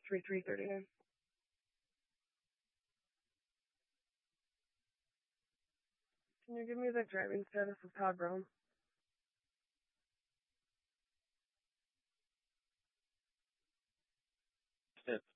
3339. Can you give me the driving status of Todd Brown? Step